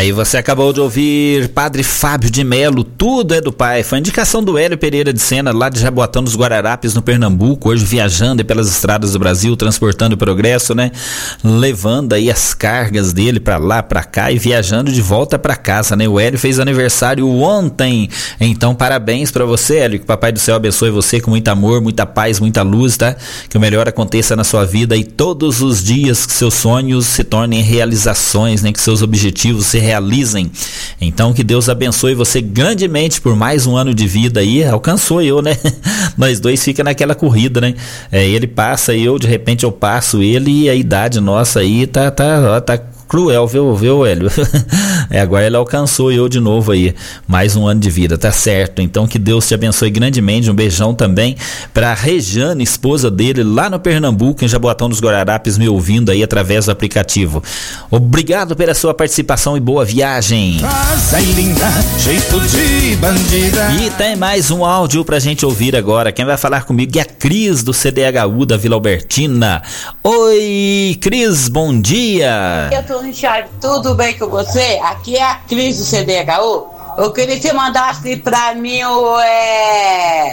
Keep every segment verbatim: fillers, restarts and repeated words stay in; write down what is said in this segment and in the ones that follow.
Aí você acabou de ouvir Padre Fábio de Melo, Tudo é do Pai. Foi a indicação do Hélio Pereira de Sena, lá de Jaboatão dos Guararapes, no Pernambuco, hoje viajando pelas estradas do Brasil, transportando o progresso, né? Levando aí as cargas dele pra lá, pra cá e viajando de volta pra casa, né? O Hélio fez aniversário ontem, então parabéns pra você, Hélio, que o Papai do Céu abençoe você com muito amor, muita paz, muita luz, tá? Que o melhor aconteça na sua vida e todos os dias que seus sonhos se tornem realizações, né? Que seus objetivos se realizem. Então que Deus abençoe você grandemente por mais um ano de vida aí. Alcançou eu, né? Nós dois fica naquela corrida, né? É, ele passa e eu, de repente eu passo ele, e a idade nossa aí tá, tá, ó, tá cruel, viu, viu, Hélio? É, agora ele alcançou eu de novo aí, mais um ano de vida, tá certo? Então que Deus te abençoe grandemente. Um beijão também pra Rejane, esposa dele, lá no Pernambuco, em Jaboatão dos Guararapes, me ouvindo aí através do aplicativo. Obrigado pela sua participação e boa viagem. Linda, jeito de bandida. E tem mais um áudio pra gente ouvir agora. Quem vai falar comigo é a Cris, do C D H U da Vila Albertina. Oi, Cris, bom dia. Eu tô no Thiago, tudo bem com você? Aqui é a Cris do C D H U. Eu queria que você mandasse pra mim o. É.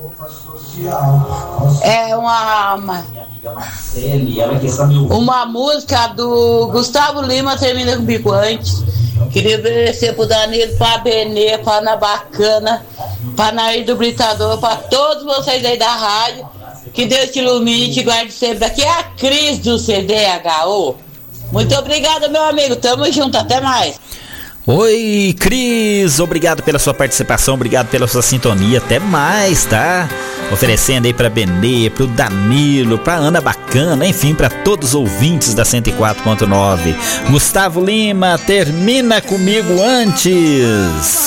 É uma. Uma, uma música do Gustavo Lima, Termina Comigo Antes. Queria agradecer pro Danilo, pra Benê, pra Ana Bacana, pra Nair do Britador, pra todos vocês aí da rádio. Que Deus te ilumine e te guarde sempre. Aqui é a Cris do C D H U. Muito obrigado, meu amigo. Tamo junto, até mais. Oi, Cris, obrigado pela sua participação, obrigado pela sua sintonia, até mais, tá? Oferecendo aí pra Benê, pro Danilo, pra Ana Bacana, enfim, pra todos os ouvintes da cento e quatro ponto nove. Gustavo Lima, Termina Comigo Antes.